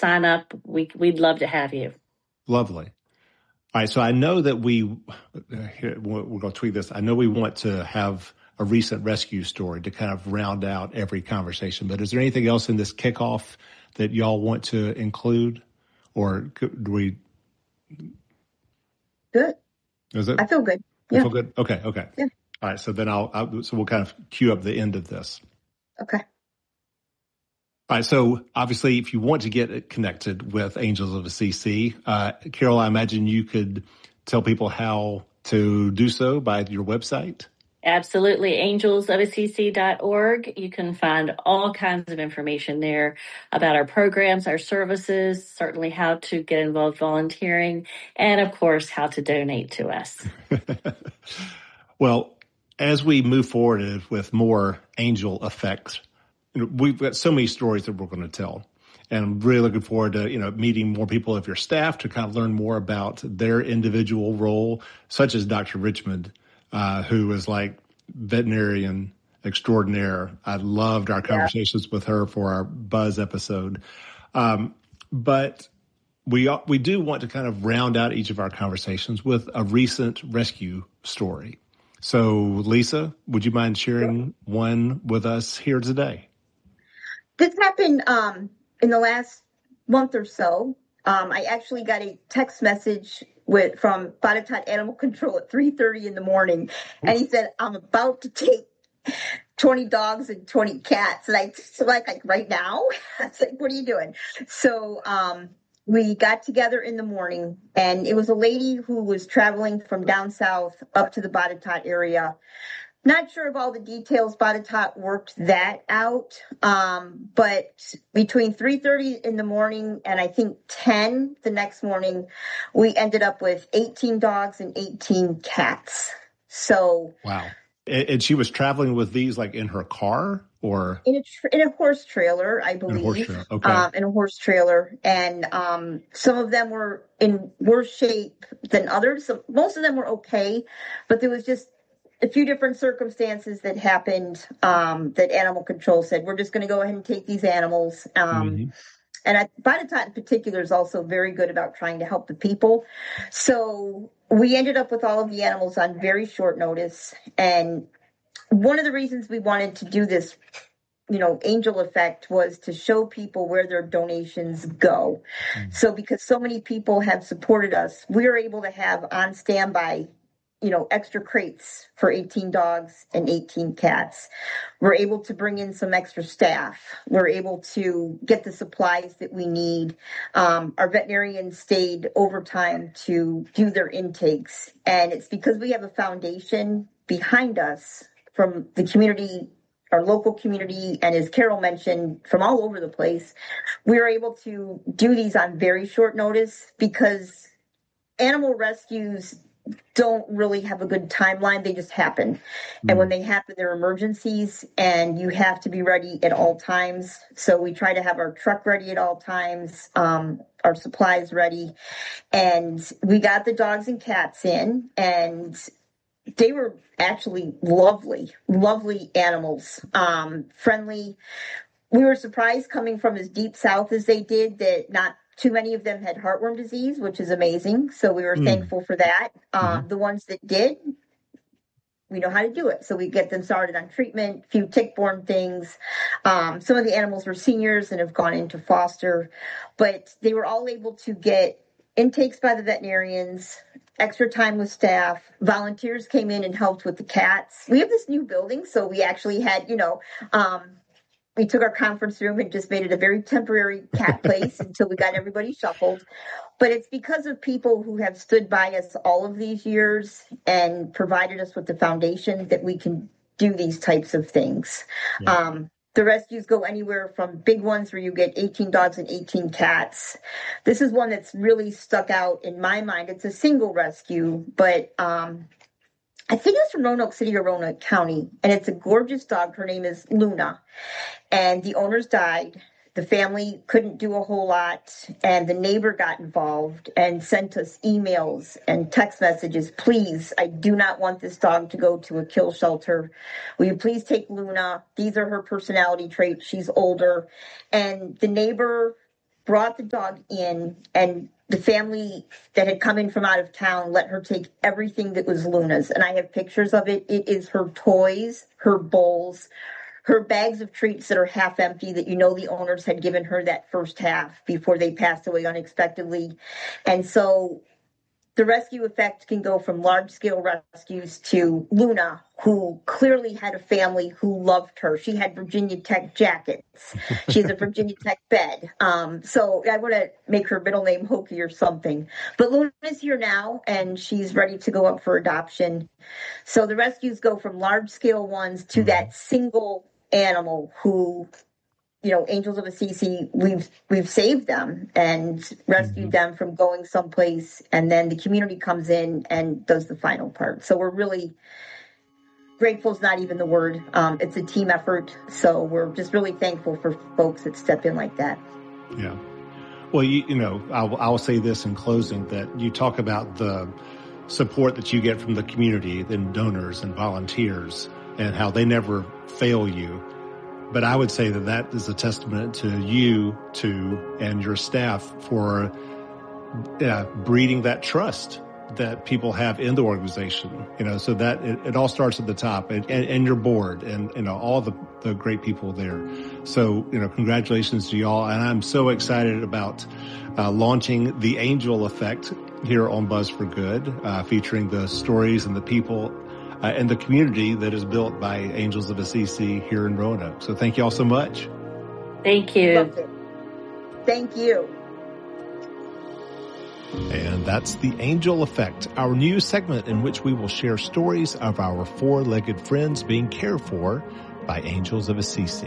sign up, we'd love to have you. Lovely. All right. So I know that we're going to tweak this. I know we want to have a recent rescue story to kind of round out every conversation, but is there anything else in this kickoff that y'all want to include, or do we? Good. Is it? I feel good. You feel good? Okay. Yeah. All right. So then so we'll kind of cue up the end of this. Okay. All right. So obviously, if you want to get connected with Angels of Assisi, Carol, I imagine you could tell people how to do so by your website. Absolutely. AngelsofAssisi.org. You can find all kinds of information there about our programs, our services, certainly how to get involved volunteering, and of course, how to donate to us. Well, as we move forward with more angel effects, we've got so many stories that we're going to tell. And I'm really looking forward to, meeting more people of your staff to kind of learn more about their individual role, such as Dr. Richmond, who was like veterinarian extraordinaire. I loved our conversations with her for our Buzz episode. But we do want to kind of round out each of our conversations with a recent rescue story. So, Lisa, would you mind sharing one with us here today? This happened in the last month or so. I actually got a text message from Botetourt Animal Control at 3:30 in the morning, and he said, "I'm about to take 20 dogs and 20 cats." And like right now? I was like, "What are you doing?" So we got together in the morning, and it was a lady who was traveling from down south up to the Botetourt area. Not sure of all the details. Botetourt worked that out. But between 3:30 in the morning and I think 10 the next morning, we ended up with 18 dogs and 18 cats. So wow. And she was traveling with these like in her car or in a horse trailer, I believe. In a horse trailer. Okay. In a horse trailer. And some of them were in worse shape than others. So most of them were okay, but there was just a few different circumstances that happened that Animal Control said, we're just going to go ahead and take these animals. And Botetourt in particular is also very good about trying to help the people. So we ended up with all of the animals on very short notice. And one of the reasons we wanted to do this, angel effect, was to show people where their donations go. So because so many people have supported us, we were able to have on standby extra crates for 18 dogs and 18 cats. We're able to bring in some extra staff. We're able to get the supplies that we need. Our veterinarians stayed overtime to do their intakes. And it's because we have a foundation behind us from the community, our local community, and as Carol mentioned, from all over the place. We were able to do these on very short notice because animal rescues don't really have a good timeline. They just happen. And when they happen, they're emergencies and you have to be ready at all times. So we try to have our truck ready at all times, our supplies ready. And we got the dogs and cats in, and they were actually lovely animals, friendly. We were surprised coming from as deep south as they did that not too many of them had heartworm disease, which is amazing. So we were thankful for that. The ones that did, we know how to do it. So we get them started on treatment, a few tick-borne things. Some of the animals were seniors and have gone into foster, but they were all able to get intakes by the veterinarians, extra time with staff. Volunteers came in and helped with the cats. We have this new building, so we actually had, we took our conference room and just made it a very temporary cat place until we got everybody shuffled. But it's because of people who have stood by us all of these years and provided us with the foundation that we can do these types of things. Yeah. The rescues go anywhere from big ones where you get 18 dogs and 18 cats. This is one that's really stuck out in my mind. It's a single rescue, but I think it's from Roanoke City or Roanoke County, and it's a gorgeous dog. Her name is Luna, and the owners died. The family couldn't do a whole lot, and the neighbor got involved and sent us emails and text messages. Please, I do not want this dog to go to a kill shelter. Will you please take Luna? These are her personality traits. She's older. And the neighbor brought the dog in, and the family that had come in from out of town let her take everything that was Luna's. And I have pictures of it. It is her toys, her bowls, her bags of treats that are half empty that the owners had given her that first half before they passed away unexpectedly. And so the rescue effect can go from large-scale rescues to Luna, who clearly had a family who loved her. She had Virginia Tech jackets. She has a Virginia Tech bed. So I want to make her middle name Hokie or something. But Luna's here now, and she's ready to go up for adoption. So the rescues go from large-scale ones to that single animal who, Angels of Assisi, we've saved them and rescued them from going someplace, and then the community comes in and does the final part. So we're really grateful is not even the word. It's a team effort. So we're just really thankful for folks that step in like that. Yeah. Well, I'll say this in closing, that you talk about the support that you get from the community and donors and volunteers and how they never fail you. But I would say that is a testament to you and your staff for breeding that trust that people have in the organization, so that it all starts at the top, and your board and, all the great people there. So, congratulations to y'all. And I'm so excited about launching the Angel Effect here on Buzz for Good, featuring the stories and the people and the community that is built by Angels of Assisi here in Roanoke. So thank you all so much. Thank you. Thank you. And that's the Angel Effect, our new segment in which we will share stories of our four-legged friends being cared for by Angels of Assisi.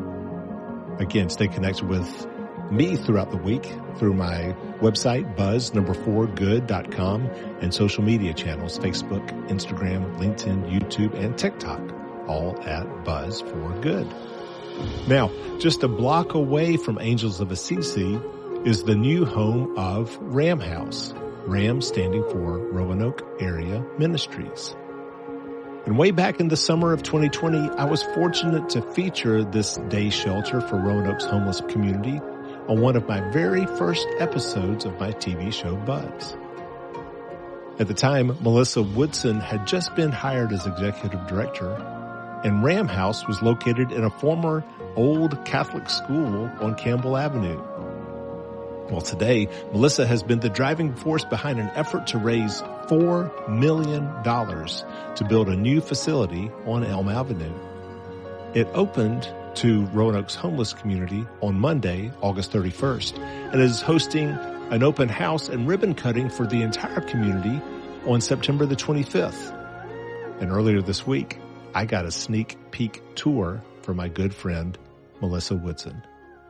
Again, stay connected with me throughout the week through my website, buzz4good.com, and social media channels, Facebook, Instagram, LinkedIn, YouTube, and TikTok, all at Buzz for Good. Now, just a block away from Angels of Assisi is the new home of Ram House, RAM standing for Roanoke Area Ministries. And way back in the summer of 2020, I was fortunate to feature this day shelter for Roanoke's homeless community on one of my very first episodes of my TV show, Buzz. At the time, Melissa Woodson had just been hired as executive director, and Ram House was located in a former old Catholic school on Campbell Avenue. Well, today, Melissa has been the driving force behind an effort to raise $4 million to build a new facility on Elm Avenue. It opened to Roanoke's homeless community on Monday, August 31st, and is hosting an open house and ribbon cutting for the entire community on September the 25th. And earlier this week, I got a sneak peek tour for my good friend, Melissa Woodson.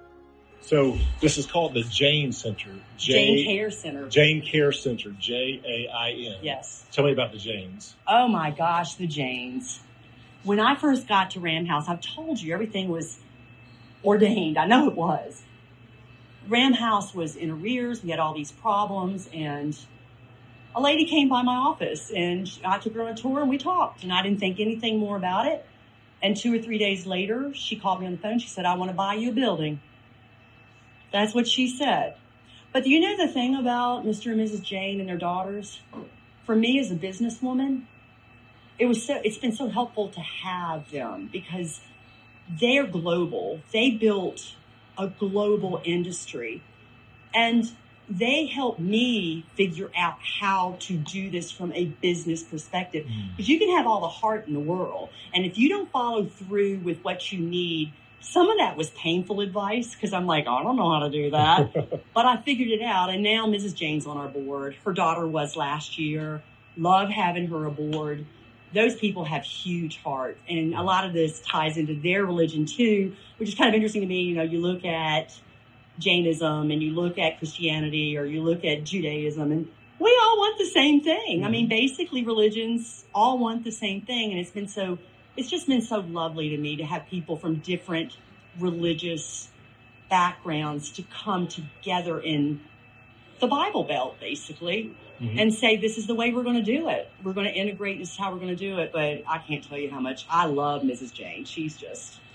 So this is called the Jane Center. Jane Care Center. Jane Care Center, Jain. Yes. Tell me about the Janes. Oh my gosh, the Janes. When I first got to Ram House, I've told you everything was ordained. I know it was. Ram House was in arrears. We had all these problems, and a lady came by my office, and I took her on a tour, and we talked, and I didn't think anything more about it. And 2 or 3 days later, she called me on the phone. She said, "I want to buy you a building." That's what she said. But do you know the thing about Mr. and Mrs. Jane and their daughters? For me as a businesswoman, it's been so helpful to have them because they're global. They built a global industry, and they helped me figure out how to do this from a business perspective. Because you can have all the heart in the world, and if you don't follow through with what you need, some of that was painful advice because I'm like, I don't know how to do that. But I figured it out, and now Mrs. Jane's on our board. Her daughter was last year. Love having her aboard. Those people have huge heart, and a lot of this ties into their religion too, which is kind of interesting to me. You know, you look at Jainism and you look at Christianity or you look at Judaism, and we all want the same thing. I mean, basically religions all want the same thing, and it's just been so lovely to me to have people from different religious backgrounds to come together in the Bible Belt, basically. And say, this is the way we're going to do it. We're going to integrate. This is how we're going to do it. But I can't tell you how much I love Mrs. Jane. She's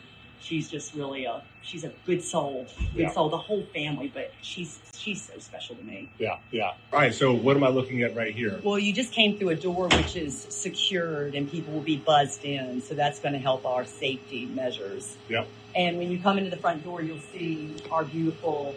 she's just really she's a good soul, soul, the whole family, but she's so special to me. Yeah. All right, so what am I looking at right here? Well, you just came through a door which is secured and people will be buzzed in, so that's going to help our safety measures. Yep. And when you come into the front door, you'll see our beautiful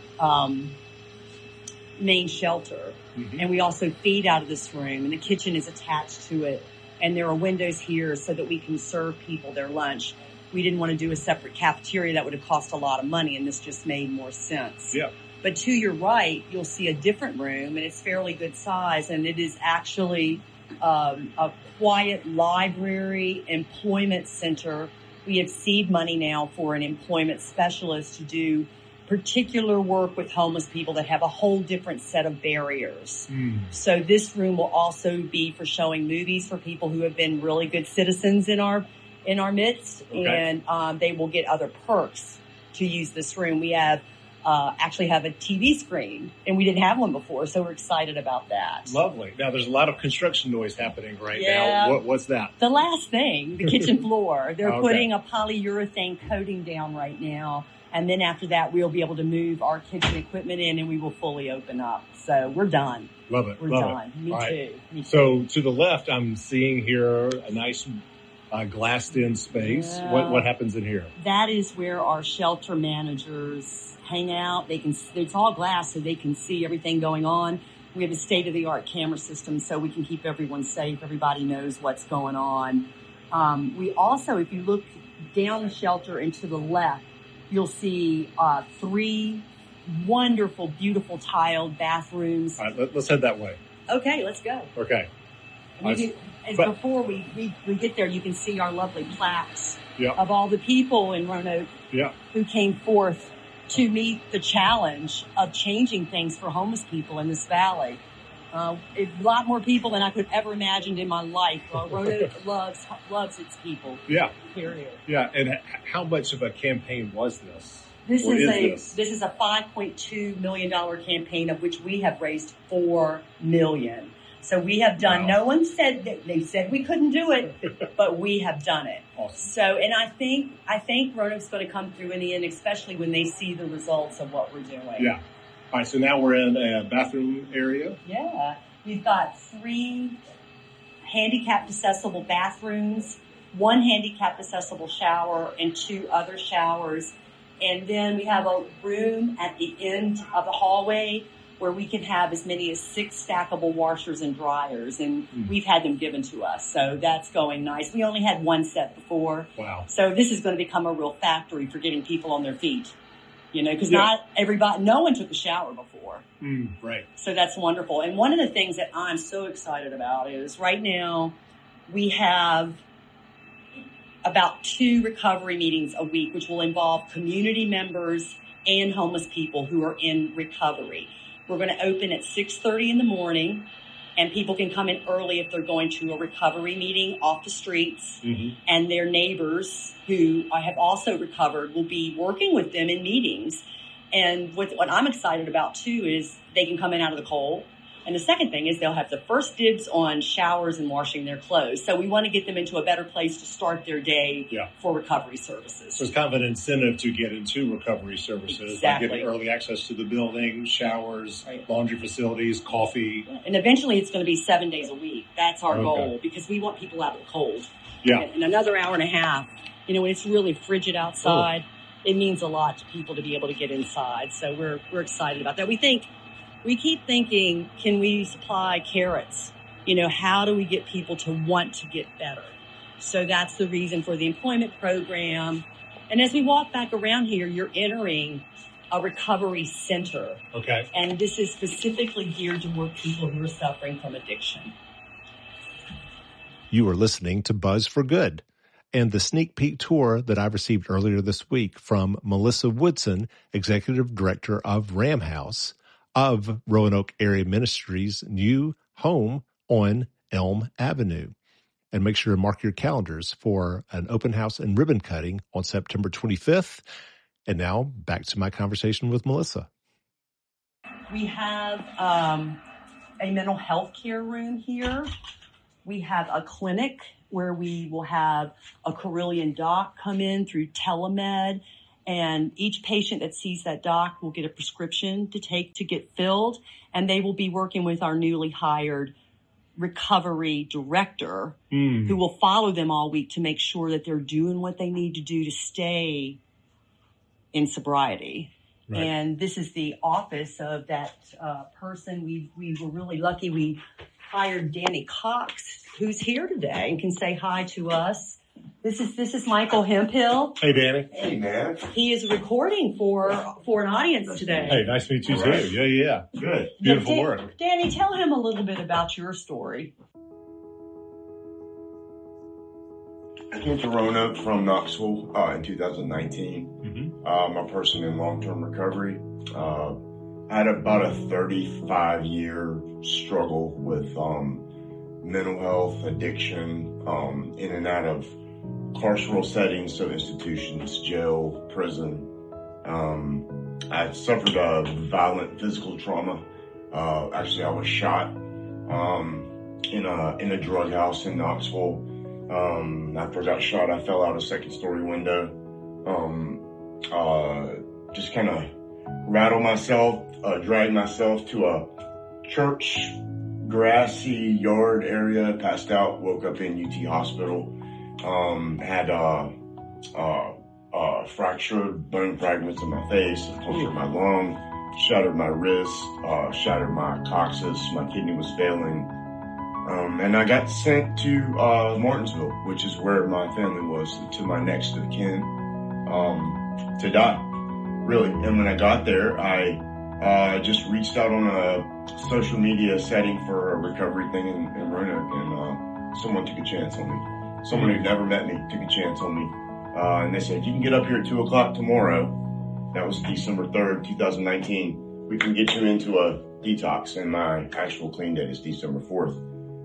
main shelter. Mm-hmm. And we also feed out of this room, and the kitchen is attached to it. And there are windows here so that we can serve people their lunch. We didn't want to do a separate cafeteria. That would have cost a lot of money, and this just made more sense. Yeah. But to your right, you'll see a different room, and it's fairly good size, and it is actually a quiet library employment center. We have seed money now for an employment specialist to do particular work with homeless people that have a whole different set of barriers. So this room will also be for showing movies for people who have been really good citizens in our midst, and they will get other perks to use this room. We have actually have a TV screen, and we didn't have one before, so we're excited about that. Lovely. Now, there's a lot of construction noise happening right Yeah. now. What's that? The last thing, the kitchen floor. They're putting a polyurethane coating down right now, and then after that, we'll be able to move our kitchen equipment in, and we will fully open up. So we're done. Love it. We're Love done. it. Me All too. right. Me too. So to the left, I'm seeing here a nice glassed-in space. Yeah. What happens in here? That is where our shelter managers hang out. It's all glass, so they can see everything going on. We have a state-of-the-art camera system, so we can keep everyone safe. Everybody knows what's going on. We also, if you look down the shelter and to the left, you'll see 3 wonderful, beautiful tiled bathrooms. All right, let's head that way. Okay, let's go. Okay. Before we get there, you can see our lovely plaques Yeah. of all the people in Roanoke Yeah. who came forth to meet the challenge of changing things for homeless people in this valley. A lot more people than I could ever imagined in my life. Roanoke loves its people. Yeah. Period. Yeah. And how much of a campaign was this? This Or is a $5.2 million campaign, of which we have raised $4 million. So we have done. Wow. No one said that. They said we couldn't do it, but we have done it. Awesome. So, and I think Roanoke's going to come through in the end, especially when they see the results of what we're doing. Yeah. All right. So now we're in a bathroom area. Yeah. We've got 3 handicapped accessible bathrooms, 1 handicapped accessible shower, and 2 other showers. And then we have a room at the end of the hallway where we can have as many as 6 stackable washers and dryers, and we've had them given to us. So that's going nice. We only had 1 set before. Wow. So this is going to become a real factory for getting people on their feet, because no one took a shower before. Right. So that's wonderful. And one of the things that I'm so excited about is right now we have about 2 recovery meetings a week, which will involve community members and homeless people who are in recovery. We're going to open at 6:30 in the morning, and people can come in early if they're going to a recovery meeting off the streets. Mm-hmm. And their neighbors who have also recovered will be working with them in meetings. And what I'm excited about, too, is they can come in out of the cold. And the second thing is they'll have the first dibs on showers and washing their clothes. So we want to get them into a better place to start their day for recovery services. So it's kind of an incentive to get into recovery services. Exactly. Like getting early access to the building, showers, laundry facilities, coffee. And eventually it's going to be 7 days a week. That's our goal, because we want people out of the cold. Yeah. In another hour and a half, when it's really frigid outside, it means a lot to people to be able to get inside. So we're excited about that. We keep thinking, can we supply carrots? How do we get people to want to get better? So that's the reason for the employment program. And as we walk back around here, you're entering a recovery center. Okay. And this is specifically geared toward people who are suffering from addiction. You are listening to Buzz for Good and the sneak peek tour that I received earlier this week from Melissa Woodson, Executive Director of Ram House, of Roanoke Area Ministries' new home on Elm Avenue. And make sure to mark your calendars for an open house and ribbon cutting on September 25th. And now back to my conversation with Melissa. We have a mental health care room here. We have a clinic where we will have a Carilion doc come in through telemed, and each patient that sees that doc will get a prescription to take to get filled, and they will be working with our newly hired recovery director who will follow them all week to make sure that they're doing what they need to do to stay in sobriety. Right. And this is the office of that person. We were really lucky. We hired Danny Cox, who's here today and can say hi to us. This is Michael Hemphill. Hey, Danny. Hey, man. He is recording for an audience today. Hey, nice to meet you too. Right. Yeah. Good. Beautiful work. Danny, tell him a little bit about your story. I came to Roanoke from Knoxville in 2019. I'm a person in long-term recovery. I had about a 35-year struggle with mental health, addiction, in and out of carceral settings, so institutions, jail, prison. I suffered a violent physical trauma. Actually, I was shot in a drug house in Knoxville. After I got shot, I fell out a second-story window. Just kind of rattled myself, dragged myself to a church grassy yard area, passed out, woke up in UT Hospital. Had fractured bone fragments in my face, punctured my lung, shattered my wrist, shattered my coccyx, my kidney was failing. And I got sent to Martinsville, which is where my family was, to my next of kin, to die, really. And when I got there, I just reached out on a social media setting for a recovery thing in Roanoke, and someone took a chance on me. Someone who'd never met me took a chance on me. And they said, if you can get up here at 2 o'clock tomorrow, that was December 3rd, 2019, we can get you into a detox. And my actual clean date is December 4th,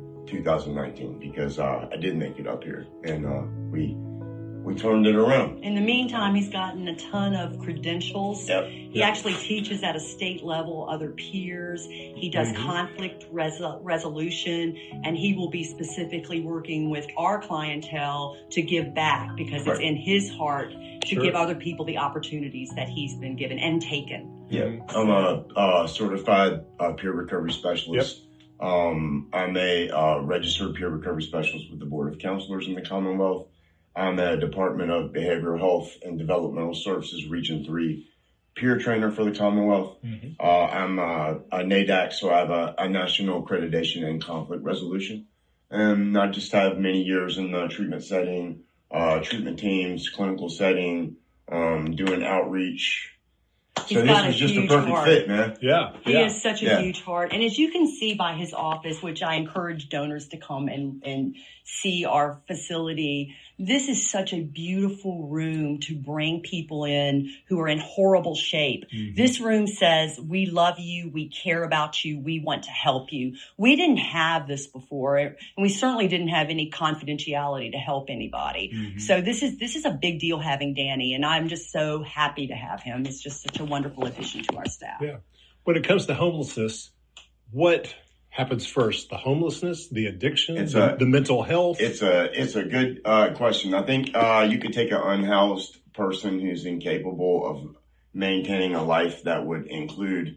2019, because I did make it up here, and we turned it around. In the meantime, he's gotten a ton of credentials. Yep. He actually teaches at a state level, other peers. He does conflict resolution, and he will be specifically working with our clientele to give back, because it's in his heart to give other people the opportunities that he's been given and taken. Yeah, I'm a certified peer recovery specialist. Yep. I'm a registered peer recovery specialist with the Board of Counselors in the Commonwealth. I'm the Department of Behavioral Health and Developmental Services Region 3 peer trainer for the Commonwealth. I'm a NADAC, so I have a national accreditation in conflict resolution. And I just have many years in the treatment setting, treatment teams, clinical setting, doing outreach. So this was just a perfect fit, man. Yeah. He has such a huge heart. And as you can see by his office, which I encourage donors to come and see our facility, this is such a beautiful room to bring people in who are in horrible shape. This room says, we love you, we care about you, we want to help you. We didn't have this before, and we certainly didn't have any confidentiality to help anybody. So this is a big deal having Danny, and I'm just so happy to have him. It's just such a wonderful addition to our staff. Yeah. When it comes to homelessness, what happens first? The homelessness, the addiction, the mental health? It's a good question. I think you could take an unhoused person who's incapable of maintaining a life that would include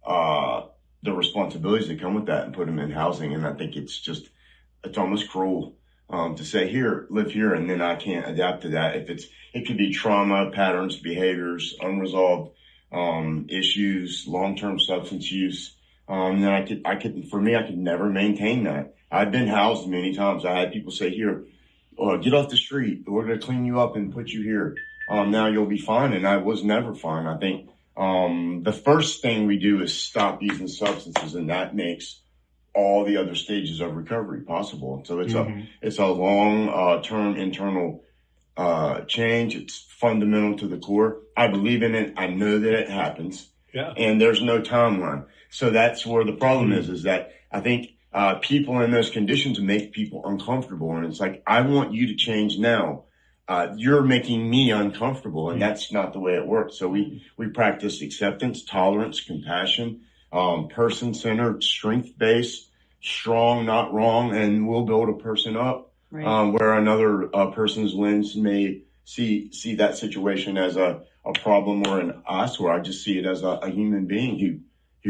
the responsibilities that come with that and put them in housing. And I think it's almost cruel to say, here, live here, and then I can't adapt to that. It could be trauma, patterns, behaviors, unresolved issues, long-term substance use. Then I could never maintain that. I've been housed many times. I had people say, here, get off the street. We're going to clean you up and put you here. Now you'll be fine. And I was never fine. I think, the first thing we do is stop using substances, and that makes all the other stages of recovery possible. So it's a long, term internal, change. It's fundamental to the core. I believe in it. I know that it happens. Yeah. And there's no timeline. So that's where the problem is that I think people in those conditions make people uncomfortable. And it's like, I want you to change now. You're making me uncomfortable, and that's not the way it works. So we practice acceptance, tolerance, compassion, person-centered, strength-based, strong, not wrong, and we'll build a person up Right. Where another person's lens may see that situation as a problem or an us, or I just see it as a human being